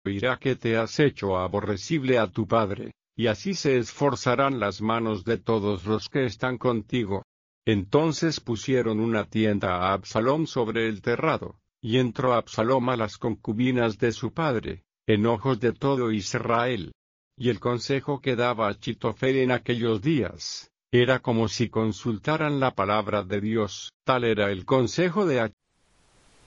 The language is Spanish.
oirá que te has hecho aborrecible a tu padre, y así se esforzarán las manos de todos los que están contigo. Entonces pusieron una tienda a Absalom sobre el terrado, y entró Absalom a las concubinas de su padre, en ojos de todo Israel. Y el consejo que daba Achitofel en aquellos días, era como si consultaran la palabra de Dios. Tal era el consejo de